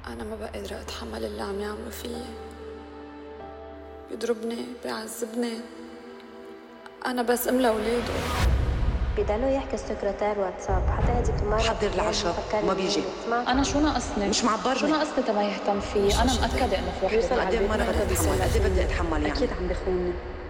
أنا ما بقى قادرة أتحمل اللي عم يعملوا فيي. بيضربني، بيعذبني. أنا بس أم لأولاده. بضلوا يحكي السكرتير واتساب حتى هذيك المرة حضر العشاء وما بيجي. أنا شو ناقصني؟ مش معبرني. شو ناقصني تما يهتم فيه؟ أنا مأكدة إنه في وحدة يوصل قد ايه مرة بدي أتحمل؟ قد ايه بدي أتحمل يعني؟ أكيد عم بخونني.